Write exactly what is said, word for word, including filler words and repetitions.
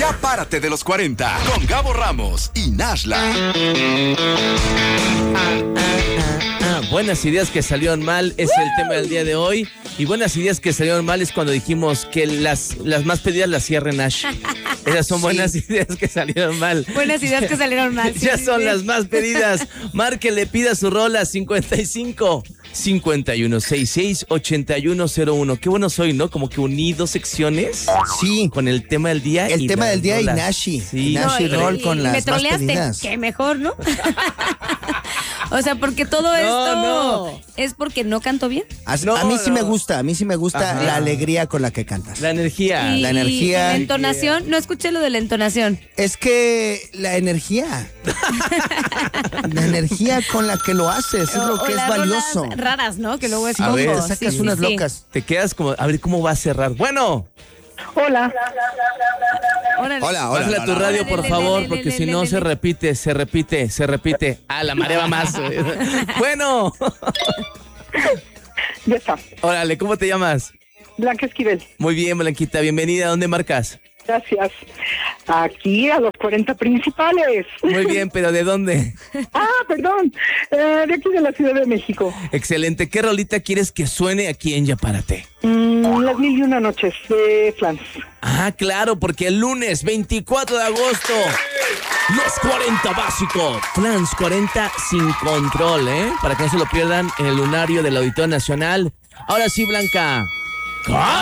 Ya párate de los cuarenta con Gabo Ramos y Nashla. Buenas ideas que salieron mal es el tema del día de hoy. Y buenas ideas que salieron mal es cuando dijimos que las, las más pedidas las cierre Nash. Esas son buenas sí. ideas que salieron mal. Buenas ideas que salieron mal. Ya sí, son sí. las más pedidas. Marque, le pida su rola cincuenta y cinco, cincuenta y uno, sesenta y seis, ochenta y uno cero uno. Qué bueno soy, ¿no? Como que uní dos secciones. Sí. Con el tema del día. El y tema del día rolas. y Nashi. Sí. Nashi No, Roll y- con y las me más troleaste. pedidas. Qué mejor, ¿no? O sea, porque todo esto no. es porque no canto bien. A, No, a mí sí no. me gusta, a mí sí me gusta Ajá. la alegría con la que cantas. La energía. Y, la y energía. la entonación, no escuché lo de la entonación. Es que la energía, la energía con la que lo haces es O- lo o que es las valioso. rolas raras, ¿no? Que luego es A ver, poco. Te sacas Sí, sí, unas sí. locas. Te quedas como, a ver cómo va a cerrar. Bueno. Hola. Órale. Hola, Bájale a tu hola. radio, Hola, por le, favor, le, porque le, si le, no le, se le. repite, se repite, se repite. Ah, la marea va más. Bueno. Ya está. Órale, ¿cómo te llamas? Blanca Esquivel. Muy bien, Blanquita, bienvenida. ¿Dónde marcas? Gracias. Aquí a los cuarenta principales. Muy bien, pero ¿de dónde? Ah, perdón. Eh, de aquí de la Ciudad de México. Excelente. ¿Qué rolita quieres que suene aquí en Ya Párate? Mm, las mil y una noches de Flans. Ah, claro, porque el lunes veinticuatro de agosto, los cuarenta básicos, Flans cuarenta sin control, ¿eh? Para que no se lo pierdan en el lunario del Auditorio Nacional. Ahora sí, Blanca.